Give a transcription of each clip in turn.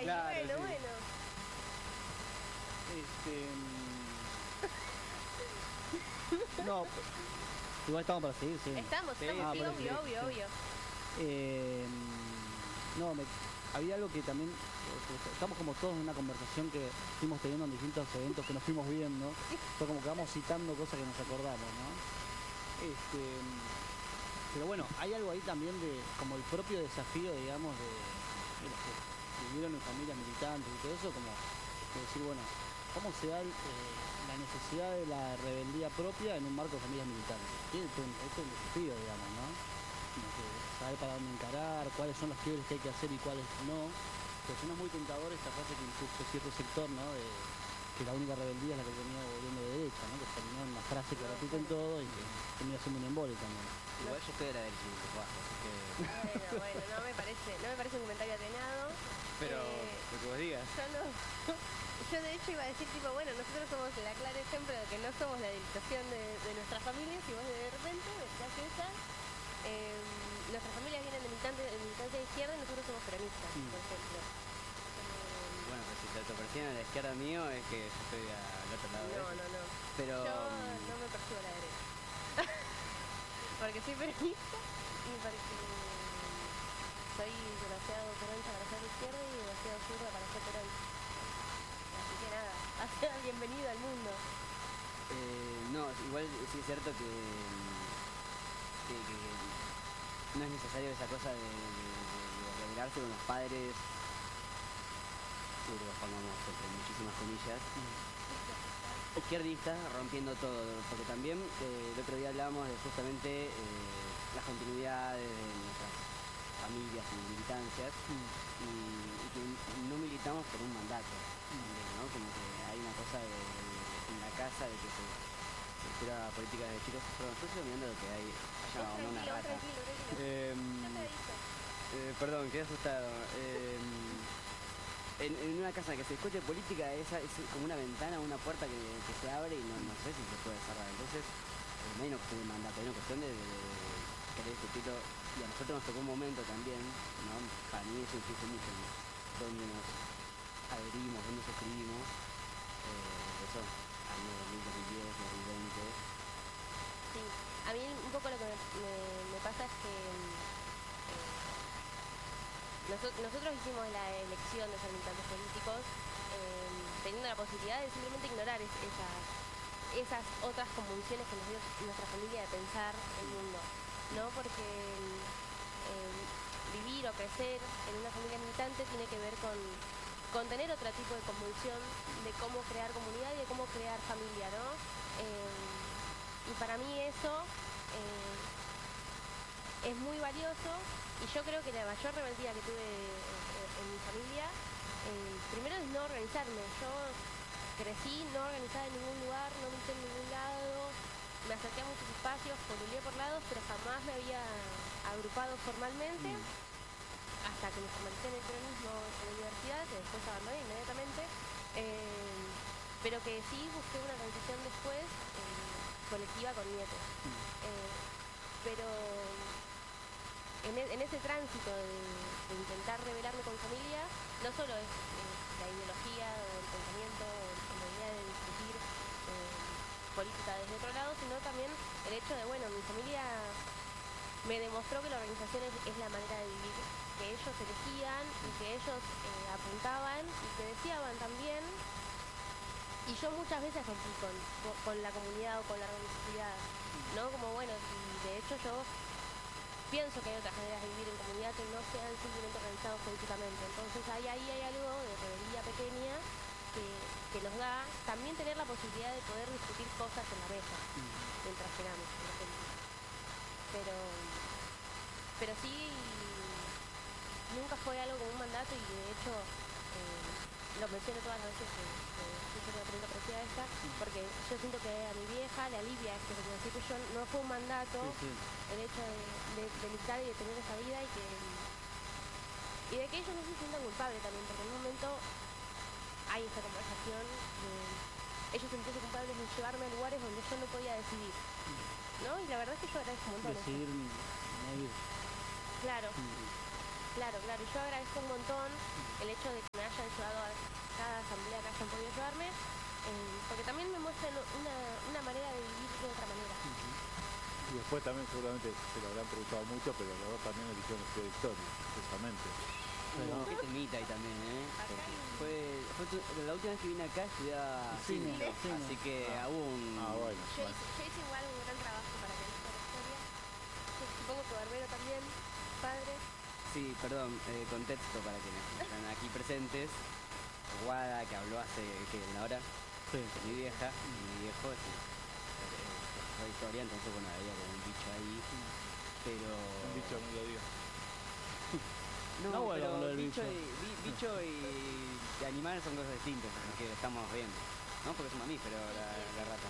Claro, bueno, sí. bueno. No, igual estamos para seguir, sí. Estamos, Sí, sí, sí, obvio, sí, obvio, obvio. Eh, no, había algo que también, estamos como todos en una conversación que fuimos teniendo en distintos eventos que nos fuimos viendo, fue como que vamos citando cosas que nos acordamos, ¿no? Pero bueno, hay algo ahí también de, como el propio desafío, digamos, de los que vivieron en familias militantes y todo eso, como de decir, bueno, ¿cómo se da la necesidad de la rebeldía propia en un marco de familias militantes? Esto es un desafío, digamos, ¿no? Como que saber para dónde encarar, cuáles son los quiebres que hay que hacer y cuáles no. Pero si no es muy tentador esta frase que impuso cierto sector, ¿no? De que la única rebeldía es la que tenía el gobierno de derecha, ¿no? Que terminó en una frase que repiten todo y que termina siendo un embole también. Igual yo estoy de la del 54, así que... Bueno, no me parece un comentario atenado. Pero, lo que vos digas. Yo no. Yo de hecho iba a decir tipo, bueno, nosotros somos el claro ejemplo de que no somos la dictación de nuestras familias y vos de repente decías esa. Nuestras familias vienen de militancia de izquierda y nosotros somos peronistas, por ejemplo. Bueno, pues si te autoperciben a la izquierda mío es que yo estoy al otro lado de eso. No. Pero... Yo no me percibo a la derecha. Porque soy peronista y porque soy demasiado peronista para ser de izquierda y demasiado zurda para ser peronista. Así que nada, bienvenido al mundo. No, igual sí es cierto que no es necesario esa cosa de rebelarse con los padres, y los pongamos entre muchísimas comillas, izquierdistas, rompiendo todo, porque también el otro día hablábamos de justamente las continuidades de nuestras familias y militancias y que no militamos por un mandato, ¿no? Como que hay una cosa en la casa de que se espera política de chicos. Perdón, yo estoy mirando lo que hay allá, no una rata. Tranquilo. Ya te aviso. Perdón, quedé asustado. En una casa que se discute política es como una ventana, una puerta que se abre y no sé si se puede cerrar. Entonces, no hay una cuestión de mandato, hay una cuestión de querer discutirlo. Y a nosotros nos tocó un momento también, ¿no? Para mí eso influye mucho, ¿no? Donde nos adherimos, donde suscribimos. Eso, año 2010, 2020. Sí, a mí un poco lo que me pasa es que nosotros hicimos la elección de ser militantes políticos teniendo la posibilidad de simplemente ignorar esas otras convulsiones que nos dio nuestra familia de pensar el mundo, ¿no? Porque vivir o crecer en una familia militante tiene que ver con tener otro tipo de convulsión de cómo crear comunidad y de cómo crear familia, ¿no? Y para mí eso es muy valioso y yo creo que la mayor rebeldía que tuve en mi familia, primero es no organizarme. Yo crecí no organizada en ningún lugar, no milité en ningún lado, me acerqué a muchos espacios, poluleé por lados, pero jamás me había agrupado formalmente hasta que me formalicé en el peronismo en la universidad, que después abandoné inmediatamente, pero que sí busqué una transición después colectiva con nietos. Pero en ese tránsito de intentar rebelarme con familia, no solo es la ideología o el pensamiento o la idea de discutir política desde otro lado, sino también el hecho de, bueno, mi familia me demostró que la organización es la manera de vivir, que ellos elegían y que ellos apuntaban y que deseaban también. Y yo muchas veces rompí con la comunidad o con la organización, ¿no? Como bueno, y de hecho yo pienso que hay otras maneras de vivir en comunidad que no sean simplemente organizados políticamente. Entonces ahí hay algo de rebeldía pequeña que nos da también tener la posibilidad de poder discutir cosas en la mesa mientras cenamos, por ejemplo. Pero sí, nunca fue algo como un mandato y de hecho lo menciono todas las veces que hice una pregunta parecida a esta, porque yo siento que a mi vieja le alivia esto, porque decir que yo no fue un mandato el hecho de militar y de tener esa vida y de que ellos no se sientan culpables también, porque en un momento hay esta conversación de ellos sentirse culpables de llevarme a lugares donde yo no podía decidir, ¿no? Y la verdad es que yo agradezco un montón decidir no ir. Claro. Claro, claro. Yo agradezco un montón el hecho de que me hayan ayudado a cada asamblea que hayan podido ayudarme, porque también me muestran una manera de vivir de otra manera. Y después también seguramente se lo habrán preguntado mucho, pero los dos también eligieron estudiar historia, justamente. Qué temita ahí también, Porque fue la última vez que vine acá estudiaba Cine. así que hubo un... Bueno. Yo hice igual un gran trabajo para que elija la historia. Supongo que Barbero también, padre. Sí, perdón, contexto para quienes están aquí presentes. Guada, que habló hace, una hora, Sí. con mi vieja, y mi viejo es profesor de historia, entonces bueno, había como un bicho ahí, pero... Un dicho muy lo digo. No, bueno, pero lo del bicho, bicho. bicho y animales son cosas distintas, así que estamos bien, ¿no? Porque es un mamífero la rata.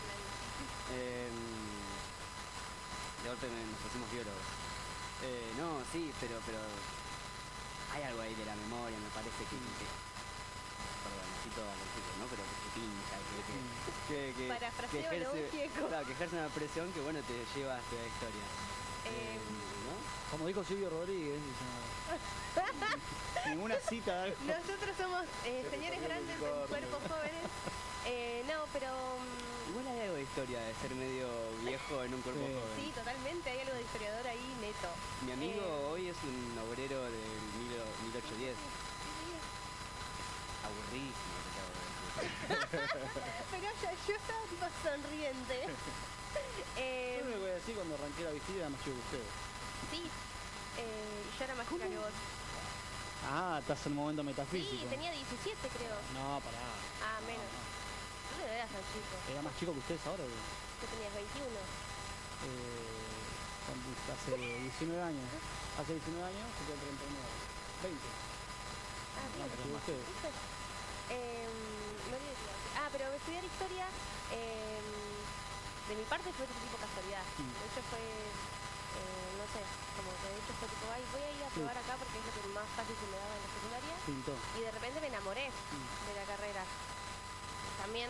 De golpe nos pusimos biólogos. No, sí, pero hay algo ahí de la memoria, me parece que perdón, así todo analógico, ¿no? Pero que pincha, que Parafraseo a lo Gieco. claro, que ejerce una presión que bueno te lleva a estudiar historia. ¿No? Como dijo Silvio Rodríguez, dice, ninguna cita. Nosotros somos señores grandes en cuerpos jóvenes. No, pero... Igual hay algo de historia de ser medio viejo en un cuerpo Sí. joven. sí, totalmente, hay algo de historiador ahí neto. Mi amigo hoy es un obrero del 1810. Aburridísimo, te acabo de decir. Pero yo estaba tipo sonriente. Yo me voy a decir cuando arranqué la visita era más chico que ustedes. Sí, y yo era más chica que vos. Ah, estás en un momento metafísico. Sí, tenía 17 creo. No, pará. Ah, menos. No eras tan chico. ¿Era más chico que ustedes ahora? Tú tenías 21. Hace 19 años. Hace 19 años, se quedó 39. 20. Ah, No, bien. pero ustedes. ¿Viste? No olvidé qué iba a decir. pero estudiar historia, de mi parte fue tipo casualidad. De hecho fue, no sé, como que de hecho fue tipo, ay, voy a ir a probar acá porque es lo que más fácil se me daba en la secundaria. Pintó. Y de repente me enamoré de la carrera. También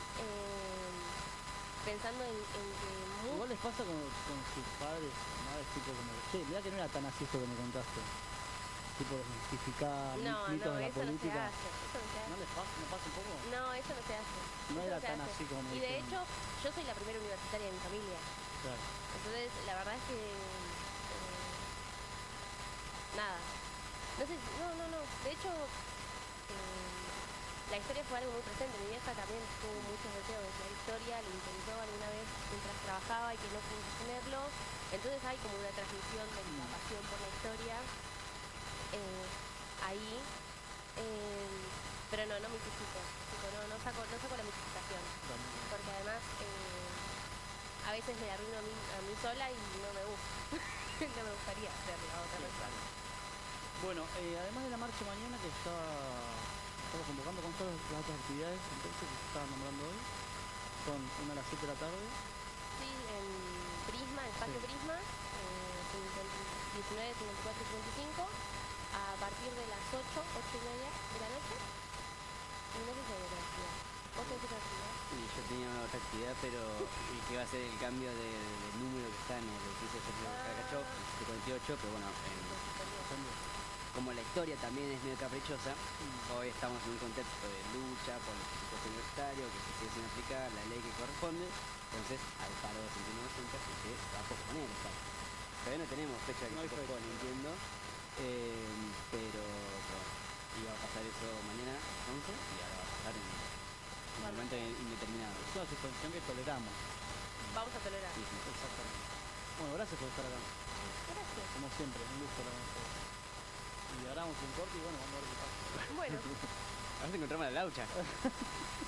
pensando en que Igual les pasa con sus padres, madres, tipo como, che, mirá que no era tan así esto que me contaste. Tipo desmistificar mitos de la eso no se política. hace, eso no se hace. ¿No les pasa? ¿No pasa un poco? No, eso no se hace. No Eso era se tan hace. así como me Y de dijeron. hecho, yo soy la primera universitaria de mi familia. Claro. Entonces, la verdad es que... nada. No sé, no. De hecho, la historia fue algo muy presente. Mi vieja también tuvo muchos deseos de estudiar historia, lo intentó alguna vez mientras trabajaba y que no pudo sostenerlo. Entonces hay como una transmisión de la pasión por la historia ahí. Pero no me justifico. No saco la justificación. Porque además a veces me arruino a mí sola y no me gusta. No me gustaría hacerlo a otra persona. Bueno, además de la marcha mañana que estamos convocando con todas las otras actividades entonces que se estaban nombrando hoy, son una a las 7 de la tarde. Sí, en Prisma, en Espacio Prisma, 19, 54 y 35, a partir de las 8 y media de la noche. Y no sé si hay otra actividad. ¿Vos tenés otra actividad? Y yo tenía otra actividad, pero que va a ser el cambio del número que está en el edificio de Sergio Caracachov, el 48, pero bueno, como la historia también es medio caprichosa, hoy estamos en un contexto de lucha por el presupuesto universitario que se sigue sin aplicar, la ley que corresponde, entonces al paro de 69 que se va a posponer el paro. Todavía no tenemos fecha de que se pospone, entiendo, pero iba a pasar eso mañana a las 11 y ahora va a pasar en un momento indeterminado. Es una suspensión que toleramos. Vamos a tolerar. Sí. Exactamente. Bueno, gracias por estar acá. Gracias. Como siempre, un gusto la verdad. Y ahora vamos un corte y bueno, vamos a ver qué pasa. Bueno. A ver si encontramos la laucha.